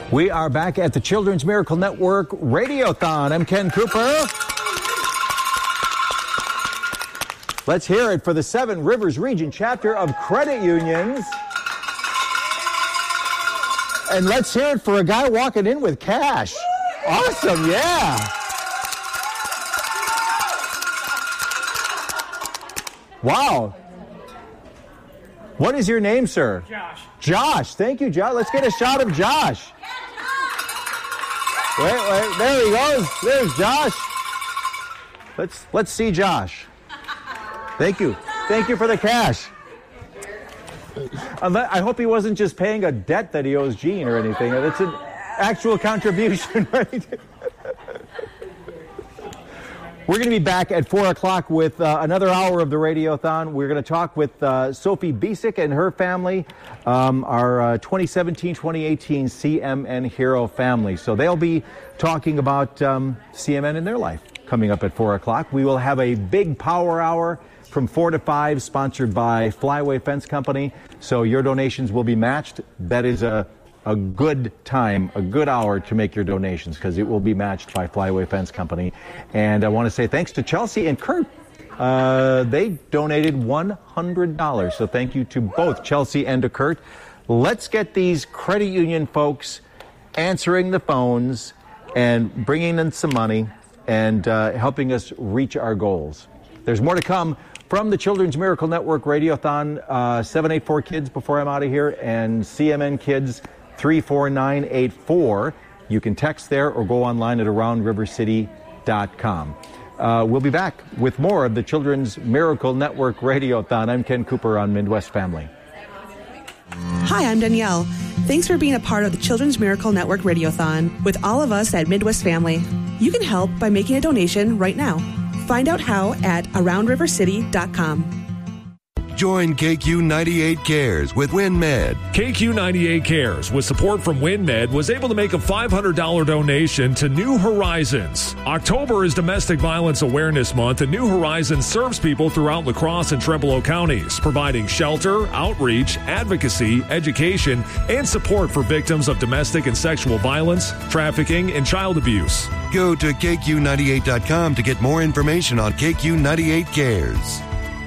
We are back at the Children's Miracle Network Radiothon. I'm Ken Cooper. Let's hear it for the Seven Rivers Region chapter of credit unions. And let's hear it for a guy walking in with cash. Awesome, yeah. Wow. What is your name, sir? Josh. Josh. Thank you, Josh. Let's get a shot of Josh. Wait. There he goes. There's Josh. Let's see Josh. Thank you. Thank you for the cash. I hope he wasn't just paying a debt that he owes Gene or anything. It's an actual contribution, right? We're going to be back at 4 o'clock with another hour of the Radiothon. We're going to talk with Sophie Bisick and her family, our 2017-2018 CMN Hero family. So they'll be talking about CMN in their life coming up at 4 o'clock. We will have a big power hour from 4 to 5, sponsored by Flyaway Fence Company. So your donations will be matched. That is a good time, a good hour to make your donations, because it will be matched by Flyaway Fence Company. And I want to say thanks to Chelsea and Kurt. They donated $100. So thank you to both Chelsea and to Kurt. Let's get these credit union folks answering the phones and bringing in some money and helping us reach our goals. There's more to come from the Children's Miracle Network Radiothon. 784 Kids before I'm out of here, and CMN Kids 34984. You can text there or go online at AroundRiverCity.com. We'll be back with more of the Children's Miracle Network Radiothon. I'm Ken Cooper on Midwest Family. Hi, I'm Danielle. Thanks for being a part of the Children's Miracle Network Radiothon with all of us at Midwest Family. You can help by making a donation right now. Find out how at AroundRiverCity.com. Join KQ98 Cares with WinMed. KQ98 Cares, with support from WinMed, was able to make a $500 donation to New Horizons. October is Domestic Violence Awareness Month, and New Horizons serves people throughout La Crosse and Trempealeau counties, providing shelter, outreach, advocacy, education, and support for victims of domestic and sexual violence, trafficking, and child abuse. Go to KQ98.com to get more information on KQ98 Cares.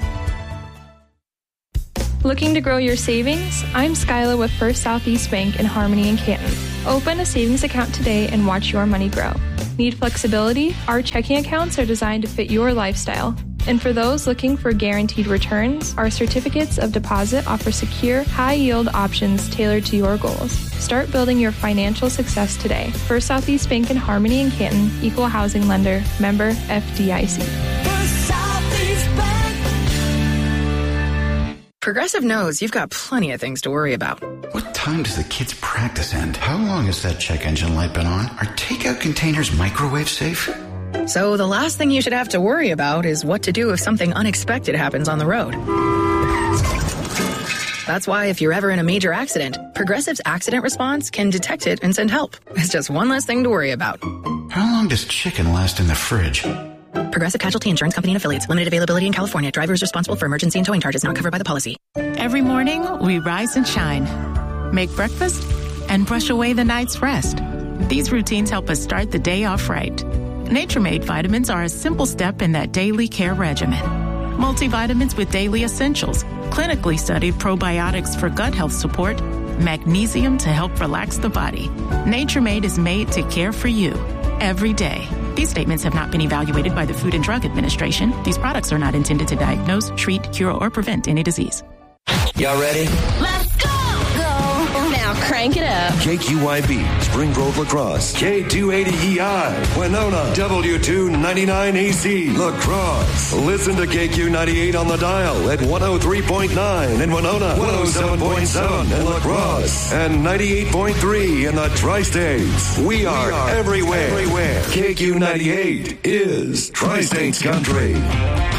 Looking to grow your savings? I'm Skyla with First Southeast Bank in Harmony and Canton. Open a savings account today and watch your money grow. Need flexibility? Our checking accounts are designed to fit your lifestyle. And for those looking for guaranteed returns, our certificates of deposit offer secure, high-yield options tailored to your goals. Start building your financial success today. First Southeast Bank in Harmony and Canton, Equal Housing Lender, member FDIC. Progressive knows you've got plenty of things to worry about. What time does the kids' practice end? How long has that check engine light been on? Are takeout containers microwave safe? So the last thing you should have to worry about is what to do if something unexpected happens on the road. That's why if you're ever in a major accident, Progressive's accident response can detect it and send help. It's just one less thing to worry about. How long does chicken last in the fridge? Progressive Casualty Insurance Company and Affiliates. Limited availability in California. Driver is responsible for emergency and towing charges not covered by the policy. Every morning, we rise and shine, make breakfast, and brush away the night's rest. These routines help us start the day off right. Nature-Made vitamins are a simple step in that daily care regimen. Multivitamins with daily essentials, clinically studied probiotics for gut health support, magnesium to help relax the body. Nature-Made is made to care for you every day. These statements have not been evaluated by the Food and Drug Administration. These products are not intended to diagnose, treat, cure, or prevent any disease. Y'all ready? Let's go! Go! Now crank it up. KQYB, Spring Grove, La Crosse. K280EI, Winona. W299AC, La Crosse. Listen to KQ98 on the dial at 103.9 in Winona, 107.7 in La Crosse, and 98.3 in the Tri-States. We are everywhere. KQ98 is Tri-States Country.